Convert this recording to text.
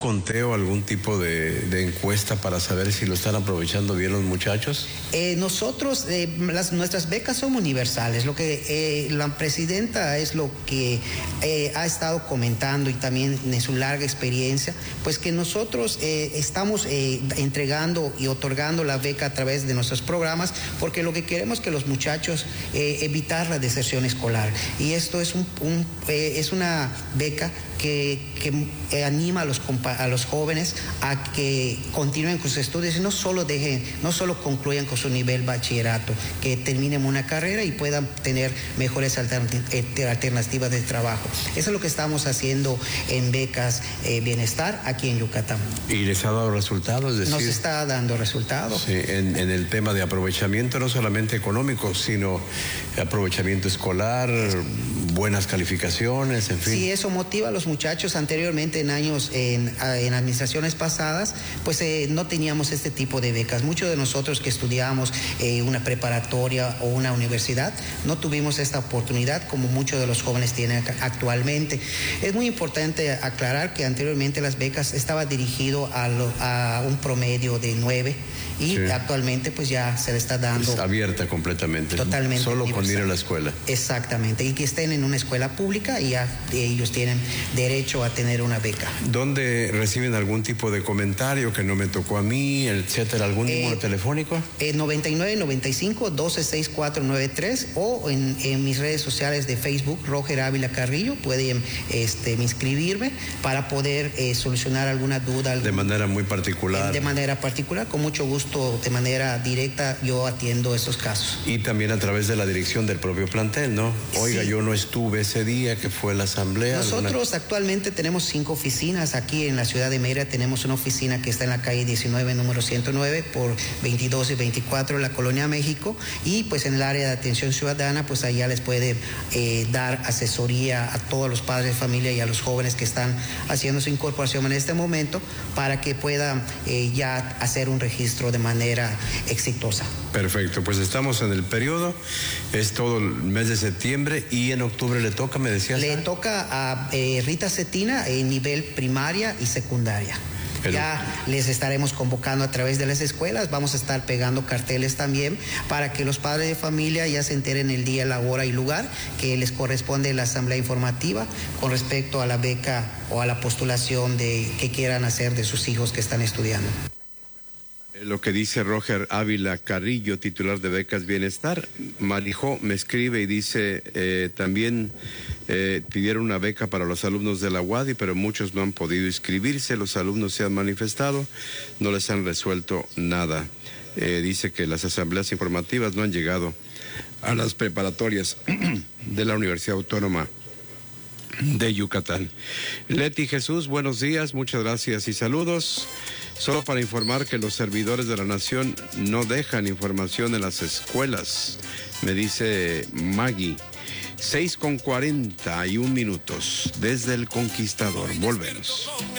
conteo, algún tipo de encuesta para saber si lo están aprovechando bien los muchachos? Nosotros, nuestras becas son universales. Lo que la presidenta es lo que ha estado comentando y también en su larga experiencia, pues que nosotros estamos entregando y otorgando la beca a través de nuestros programas, porque lo que queremos es que los muchachos evitar la deserción escolar. Y esto es una beca que anima a los jóvenes a que continúen con sus estudios y no solo concluyan con su nivel bachillerato, que terminen una carrera y puedan tener mejores alternativas de trabajo. Eso es lo que estamos haciendo en Becas Bienestar aquí en Yucatán. ¿Y les ha dado resultados? Es decir, nos está dando resultados. Sí, en el tema de aprovechamiento, no solamente económico, sino aprovechamiento escolar, buenas calificaciones, en fin. Sí, eso motiva a los muchachos. Anteriormente, en administraciones pasadas, pues no teníamos este tipo de becas. Muchos de nosotros que estudiamos una preparatoria o una universidad, no tuvimos esta oportunidad como muchos de los jóvenes tienen actualmente. Es muy importante aclarar que anteriormente las becas estaban dirigidas a un promedio de 9 y sí, actualmente pues ya se le está dando... Es abierta completamente. Totalmente. Solo universal. Con ir a la escuela. Exactamente. Y que estén en una escuela pública y ya ellos tienen derecho a tener una beca. ¿Dónde reciben algún tipo de comentario que no me tocó a mí, etcétera? ¿Algún número telefónico? 9995-126493 o en mis redes sociales de Facebook, Roger Ávila Carrillo. Pueden inscribirme para poder solucionar alguna duda. De manera muy particular. De manera particular, con mucho gusto, de manera directa, yo atiendo esos casos. Y también a través de la dirección del propio plantel, ¿no? Oiga, sí, yo no estuve ese día que fue la asamblea. Nosotros actualmente tenemos 5 oficinas aquí en la ciudad de Mérida. Tenemos una oficina que está en la calle 19, número 109, por 22 y 24 en la Colonia México. Y pues en el área de atención ciudadana, pues allá les puede dar asesoría a todos los padres de familia y a los jóvenes que están haciendo su incorporación en este momento para que puedan ya hacer un registro de manera exitosa. Perfecto, pues estamos en el periodo, es todo el mes de septiembre y en octubre le toca, me decías. Le toca a Rita Cetina en nivel primaria y secundaria. Ya les estaremos convocando a través de las escuelas, vamos a estar pegando carteles también para que los padres de familia ya se enteren el día, la hora y lugar que les corresponde la asamblea informativa con respecto a la beca o a la postulación que quieran hacer de sus hijos que están estudiando. Lo que dice Roger Ávila Carrillo, titular de Becas Bienestar. Marijó me escribe y dice, también pidieron una beca para los alumnos de la UADY, pero muchos no han podido inscribirse, los alumnos se han manifestado, no les han resuelto nada. Dice que las asambleas informativas no han llegado a las preparatorias de la Universidad Autónoma de Yucatán. Leti Jesús, buenos días, muchas gracias y saludos. Solo para informar que los servidores de la nación no dejan información en las escuelas, me dice Maggie. 6:41 desde El Conquistador. Volvemos.